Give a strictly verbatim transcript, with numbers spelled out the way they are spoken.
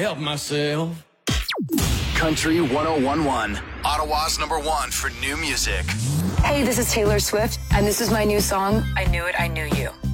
help myself. Country one oh one point one, Ottawa's number one for new music. Hey, this is Taylor Swift, and this is my new song, I Knew It, I Knew You.